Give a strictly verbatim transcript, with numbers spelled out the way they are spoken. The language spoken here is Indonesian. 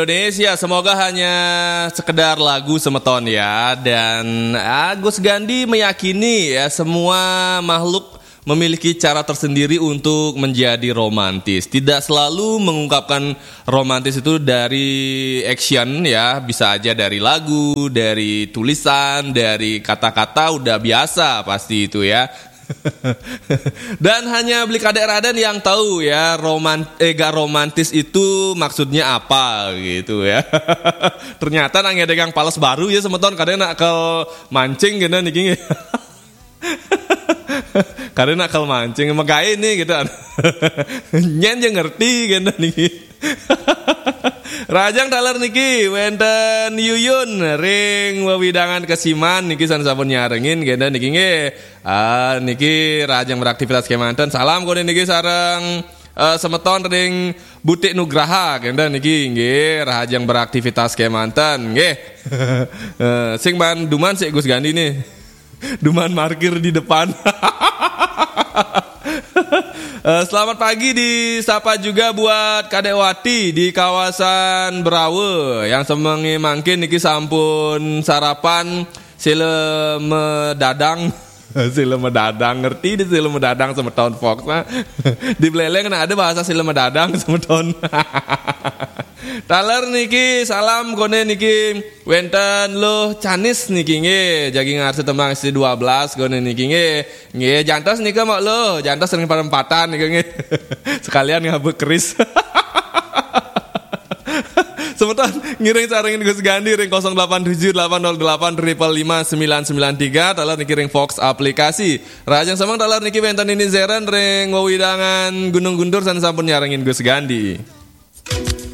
Indonesia, semoga hanya sekedar lagu semeton ya. Dan Agus Gandhi meyakini ya semua makhluk memiliki cara tersendiri untuk menjadi romantis. Tidak selalu mengungkapkan romantis itu dari action ya, bisa aja dari lagu, dari tulisan, dari kata-kata udah biasa pasti itu ya. Dan hanya Blik Adek Raden yang tahu ya roman eh gak romantis itu maksudnya apa gitu ya. Ternyata nang ada yang pales baru ya semeton kadang nak ke mancing gitu niki. Karena nakal mancing emang gaya nih gitu. Nyen yang ngerti gitu niki. Rajang taler niki wenten Yuyun ring wewidangan kesiman niki san sampun nyarengin gitu niki nggih. Ah niki rajang beraktivitas kemanten. Salam kode niki sareng uh, semeton ring Butik Nugraha gitu niki nggih rajang beraktivitas kemanten nggih. uh, sing ban duman sik Gus Gandhi nih. Duman parkir di depan. uh, Selamat pagi disapa juga buat Kadek Wati di kawasan Berawe yang semengi mangkin niki sampun sarapan sile medadang. Sile medadang ngerti di sile medadang semeton Fox nah. Di Beleleng nah ada bahasa sile medadang semeton. Taler niki salam kone niki wenten lo canis niki nge jagi ngarsi temang istri dua belas kone niki nge nge jantas nika mak lo jantas sering perempatan niki nge sekalian ngabuk keris. Semeton ngiring sarengin Gus Gandhi ring nol delapan tujuh delapan nol delapan lima lima sembilan sembilan tiga taler niki ring Fox aplikasi rajang samang taler niki wenten ini zeren ring wewidangan Gunung Guntur san sampun nyarengin Gus Gandhi.